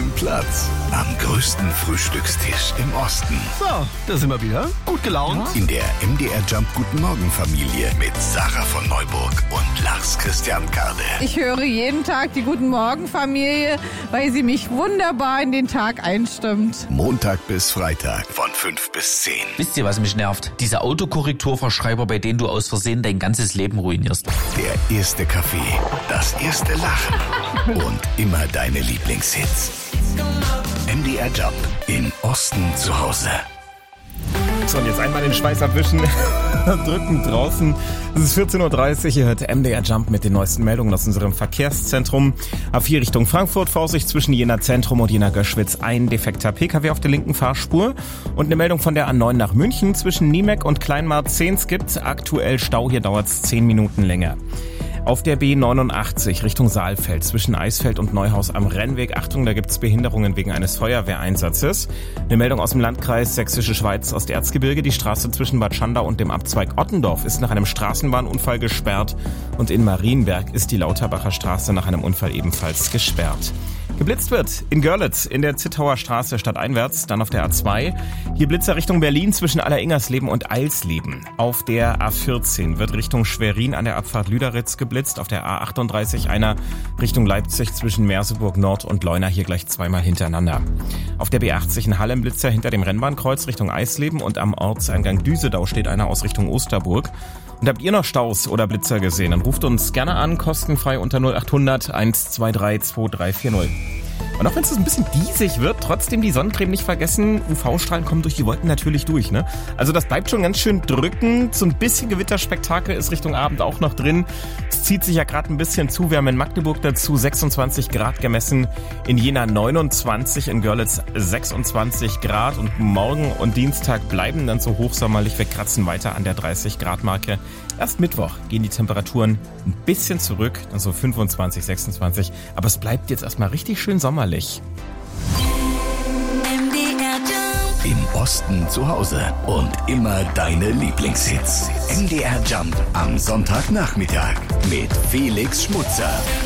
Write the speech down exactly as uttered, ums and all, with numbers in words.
dem Platz am größten Frühstückstisch im Osten. So, da sind wir wieder. Gut gelaunt. In der M D R Jump Guten Morgen Familie mit Sarah von Neuburg und Lars Christian Kade. Ich höre jeden Tag die Guten Morgen Familie, weil sie mich wunderbar in den Tag einstimmt. Montag bis Freitag von fünf bis zehn. Wisst ihr, was mich nervt? Diese Autokorrekturverschreiber, bei denen du aus Versehen dein ganzes Leben ruinierst. Der erste Kaffee, das erste Lachen und immer deine Lieblingshits. M D R Jump im Osten zu Hause. So, und jetzt einmal den Schweiß abwischen, drücken draußen. Es ist vierzehn Uhr dreißig, ihr hört M D R Jump mit den neuesten Meldungen aus unserem Verkehrszentrum. A vier Richtung Frankfurt, Vorsicht zwischen Jena Zentrum und Jena Göschwitz, ein defekter P K W auf der linken Fahrspur. Und eine Meldung von der A neun nach München zwischen Niemek und Kleinmarzehns gibt aktuell Stau, hier dauert es zehn Minuten länger. Auf der B neunundachtzig Richtung Saalfeld zwischen Eisfeld und Neuhaus am Rennweg. Achtung, da gibt's Behinderungen wegen eines Feuerwehreinsatzes. Eine Meldung aus dem Landkreis Sächsische Schweiz aus der Erzgebirge. Die Straße zwischen Bad Schandau und dem Abzweig Ottendorf ist nach einem Straßenbahnunfall gesperrt. Und in Marienberg ist die Lauterbacher Straße nach einem Unfall ebenfalls gesperrt. Geblitzt wird in Görlitz in der Zittauer Straße stadteinwärts, dann auf der A zwei. Hier Blitzer Richtung Berlin zwischen Alleringersleben und Eilsleben. Auf der A vierzehn wird Richtung Schwerin an der Abfahrt Lüderitz geblitzt. Auf der A achtunddreißig einer Richtung Leipzig zwischen Merseburg Nord und Leuna, hier gleich zweimal hintereinander. Auf der B achtzig ein Hallenblitzer hinter dem Rennbahnkreuz Richtung Eisleben und am Ortseingang Düsedau steht einer aus Richtung Osterburg. Und habt ihr noch Staus oder Blitzer gesehen? Dann ruft uns gerne an, kostenfrei unter null acht hundert eins zwei drei zwei drei vier null. Und auch wenn es ein bisschen diesig wird, trotzdem die Sonnencreme nicht vergessen. U V-Strahlen kommen durch die Wolken natürlich durch, ne? Also das bleibt schon ganz schön drückend. So ein bisschen Gewitterspektakel ist Richtung Abend auch noch drin. Es zieht sich ja gerade ein bisschen zu. Wir haben in Magdeburg dazu sechsundzwanzig Grad gemessen. In Jena neunundzwanzig, in Görlitz sechsundzwanzig Grad. Und morgen und Dienstag bleiben dann so hochsommerlich. Wir kratzen weiter an der dreißig Grad Marke. Erst Mittwoch gehen die Temperaturen ein bisschen zurück, dann so fünfundzwanzig, sechsundzwanzig. Aber es bleibt jetzt erstmal richtig schön sommerlich. Im Osten zu Hause und immer deine Lieblingshits. M D R Jump am Sonntagnachmittag mit Felix Schmutzer.